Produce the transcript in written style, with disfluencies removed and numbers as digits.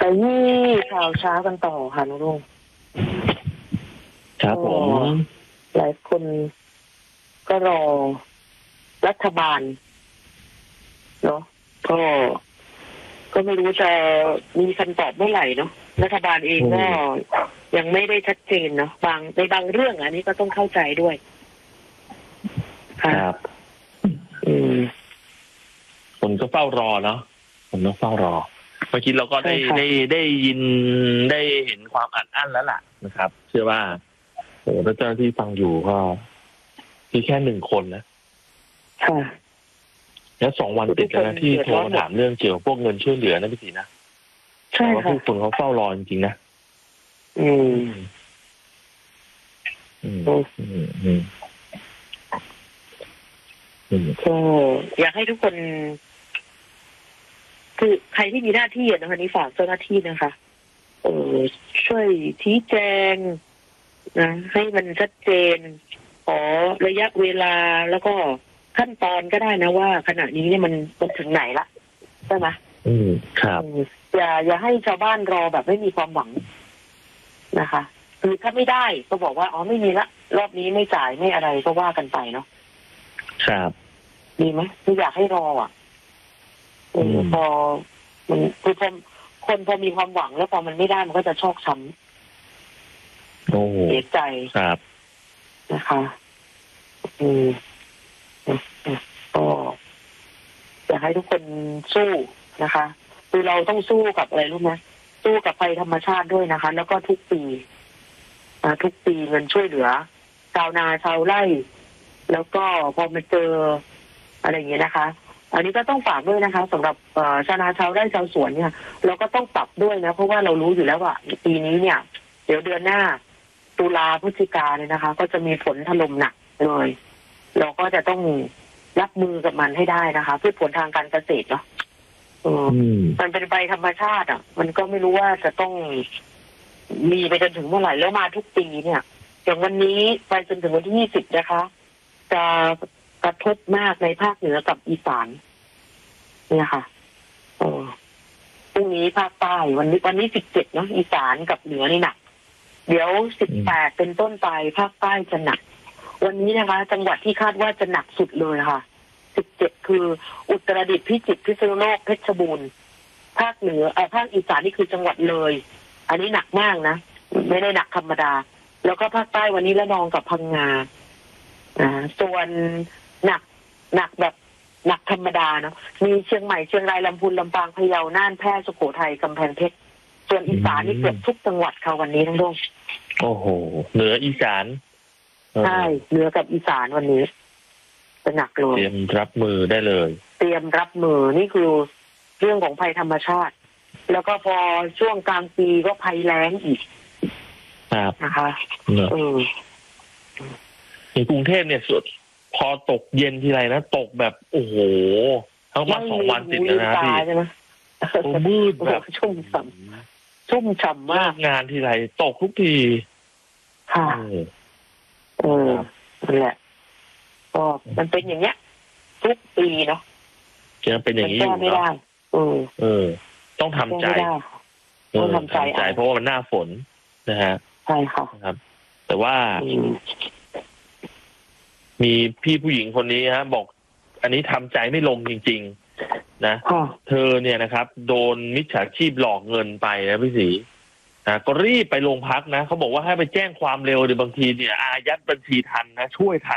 ไปที่ข่าวเช้ากันต่อค่ะน้องลุงครับผมหลายคนก็รอรัฐบาลเนาะก็ไม่รู้จะมีคำตอบเมื่อไหร่เนาะรัฐบาลเองก็ยังไม่ได้ชัดเจนเนาะในบางเรื่องอันนี้ก็ต้องเข้าใจด้วยครับคนก็เฝ้ารอเนาะคนก็เฝ้ารอเมื่อกี้เราก็ได้ยินได้เห็นความอัดอั้นแล้วล่ะนะครับเชื่อว่าโอ้ถ้าเจ้าหน้าที่ฟังอยู่ก็คือแค่1 คนนะค่ะแล้ว2 วันติดแล้วนะที่โทรมาถามเรื่องเกี่ยวกับพวกเงินช่วยเหลือนะพี่ศรีนะใช่ค่ะผู้คนเขาเฝ้ารอจริงๆนะก็อยากให้ทุกคนคือใครที่มีหน้าที่นะคะนี่ฝากเจ้าหน้าที่นะคะช่วยชี้แจงนะให้มันชัดเจนขอระยะเวลาแล้วก็ขั้นตอนก็ได้นะว่าขณะนี้เนี่ยมันถึงไหนละใช่ไหมครับอย่าให้ชาวบ้านรอแบบไม่มีความหวังนะคะคือถ้าไม่ได้ก็บอกว่าอ๋อไม่มีละรอบนี้ไม่จ่ายไม่อะไรก็ว่ากันไปเนาะครับดีไหมไม่อยากให้รออ่ะพอมันคือคนพอมีความหวังแล้วพอมันไม่ได้มันก็จะชอกช้ำเสียใจครับนะคะก็อยากให้ทุกคนสู้นะคะคือเราต้องสู้กับอะไรรู้ไหมสู้กับภัยธรรมชาติด้วยนะคะแล้วก็ทุกปีเงินช่วยเหลือชาวนาชาวไร่แล้วก็พอมาเจออะไรอย่างเงี้ยนะคะอันนี้ก็ต้องฝากด้วยนะคะสำหรับชาวนาชาวไร่ชาวสวนเนี่ยเราก็ต้องปรับด้วยนะเพราะว่าเรารู้อยู่แล้วว่าปีนี้เนี่ยเดี๋ยวเดือนหน้าตุลาพฤศจิกาเนี่ยนะคะก็จะมีฝนถล่มหนักเลยเราก็จะต้องรับมือกับมันให้ได้นะคะพืชผลทางการเกษตรเนาะมันเป็นไปธรรมชาติอ่ะมันก็ไม่รู้ว่าจะต้องมีไปจนถึงเมื่อไหร่แล้วมาทุกปีเนี่ยอย่างวันนี้ไปจนถึงวันที่20นะคะจะกระทบมากในภาคเหนือกับอีสานเนี่ยค่ะพรุ่งนี้ภาคใต้วันนี้17เนาะอีสานกับเหนือนี่หนักเดี๋ยว18เป็นต้นไปภาคใต้จะหนักวันนี้นะคะจังหวัดที่คาดว่าจะหนักสุดเลยค่ะ17คืออุตรดิตถ์พิจิตรพิษณุโลกเพชรบูรณ์ภาคเหนือภาคอีสานนี่คือจังหวัดเลยอันนี้หนักมากนะไม่ได้หนักธรรมดาแล้วก็ภาคใต้วันนี้ระนองกับพังงาส่วนหนักแบบหนักธรรมดาเนาะมีเชียงใหม่เชียงรายลำพูนลำปางพะเยาน่านแพร่สุโขทัยกำแพงเพชรส่วนอีสานนี่เกือบทุกจังหวัดค่ะวันนี้ทั้งโลกโอ้โหเหนืออีสานใช่เหนือกับอีสานวันนี้จะหนักเลยเตรียมรับมือได้เลยเตรียมรับมือนี่คือเรื่องของภัยธรรมชาติแล้วก็พอช่วงกลางปีก็ภัยแล้งอีกนะคะในกรุงเทพเนี่ยสุดพอตกเย็นทีไรนะตกแบบโอ้โหทั้งวัน2 วันติดแล้วนะพี่มืดแบบชุ่มฉ่ำมากงานทีไรตกทุกทีค่ะนั่นแหละก็มันเป็นอย่างเงี้ยทุกปีเนาะจะเป็นอย่างนี้อยู่ไม่ได้ต้องทำใจต้องทำใจเพราะว่ามันหน้าฝนนะฮะใช่ค่ะครับแต่ว่ามีพี่ผู้หญิงคนนี้ฮะบอกอันนี้ทำใจไม่ลงจริงๆนะเธอเนี่ยนะครับโดนมิจฉาชีพหลอกเงินไปนะพี่ศรีก็รีบไปโรงพักนะเขาบอกว่าให้ไปแจ้งความเร็วเดี๋ยวบางทีเนี่ยอายัดบัญชีทันนะช่วยทัน